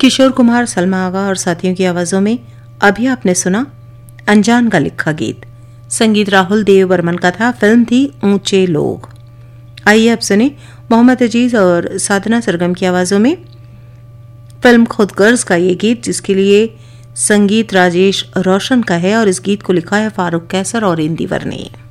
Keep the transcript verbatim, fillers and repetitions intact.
किशोर कुमार, सलमा आगा और साथियों की आवाजों में अभी आपने सुना अनजान का लिखा गीत। संगीत राहुल देव बर्मन का था। फिल्म थी ऊंचे लोग। आइए अब सुने मोहम्मद अजीज और साधना सरगम की आवाजों में फिल्म खुद गर्ज का ये गीत, जिसके लिए संगीत राजेश रोशन का है और इस गीत को लिखा है फारूक कैसर और इंदिवर ने।